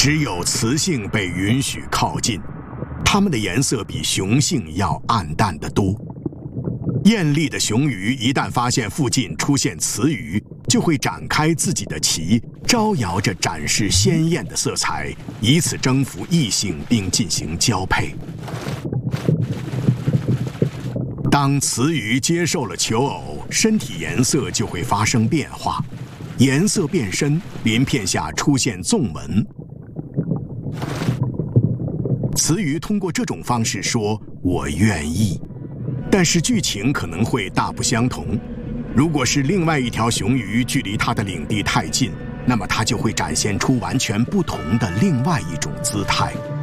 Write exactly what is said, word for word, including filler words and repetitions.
只有雌性被允许靠近，它们的颜色比雄性要暗淡得多。艳丽的雄鱼一旦发现附近出现雌鱼，就会展开自己的鳍，招摇着展示鲜艳的色彩，以此征服异性并进行交配。当雌鱼接受了求偶，身体颜色就会发生变化，颜色变深，鳞片下出现纵纹。雌鱼通过这种方式说“我愿意”，但是剧情可能会大不相同。如果是另外一条雄鱼距离它的领地太近，那么它就会展现出完全不同的另外一种姿态。